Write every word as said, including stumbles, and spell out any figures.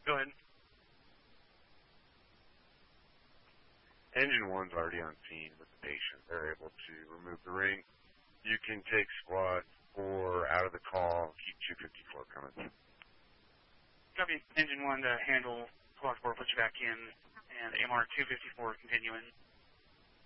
Go ahead. Engine one's already on scene with the patient. They're able to remove the ring. You can take squad four out of the call, keep two fifty-four coming. Copy. Engine one to handle squad four, put you back in, and M R two fifty-four continuing.